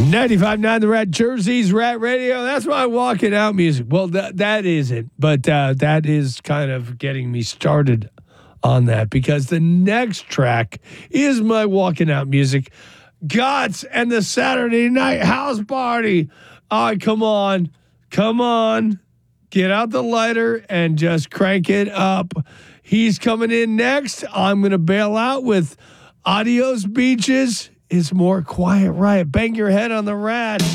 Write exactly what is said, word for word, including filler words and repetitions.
ninety-five point nine The Rat, Jersey's Rat Radio. That's my walking out music. Well, that that isn't, but uh, that is kind of getting me started on that, because the next track is my walking out music. Guts and the Saturday Night House Party. All right, come on. Come on. Get out the lighter and just crank it up. He's coming in next. I'm going to bail out with Adios Beaches. It's more Quiet Riot. Bang your head on the rat.